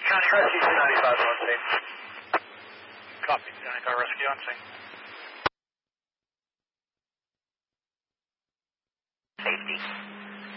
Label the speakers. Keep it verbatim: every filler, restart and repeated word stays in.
Speaker 1: County Rescue two ninety-five on scene.
Speaker 2: Copy, County Car Rescue on scene.
Speaker 3: Safety.